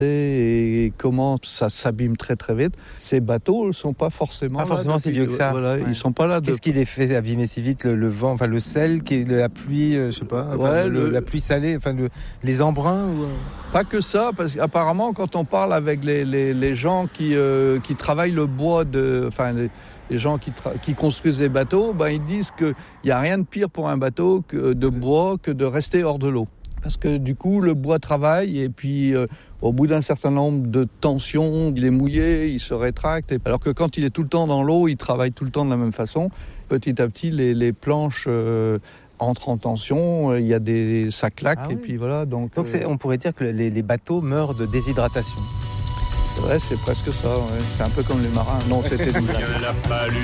et comment ça s'abîme très très vite. Ces bateaux ne sont pas forcément si vieux que ça. Voilà, ouais. Ils sont pas là. Qu'est-ce qui les fait abîmer si vite? Le vent, enfin le sel, la pluie, je sais pas, la pluie salée, les embruns ou... Pas que ça, parce qu'apparemment quand on parle avec les gens qui travaillent le bois, les gens qui construisent les bateaux, ils disent qu'il n'y a rien de pire pour un bateau de bois que de rester hors de l'eau. Parce que du coup, le bois travaille et puis au bout d'un certain nombre de tensions, il est mouillé, il se rétracte. Alors que quand il est tout le temps dans l'eau, il travaille tout le temps de la même façon. Petit à petit, les planches entrent en tension, ça claque et puis voilà. Donc on pourrait dire que les bateaux meurent de déshydratation. Ouais, c'est presque ça. Ouais. C'est un peu comme les marins. Non, c'était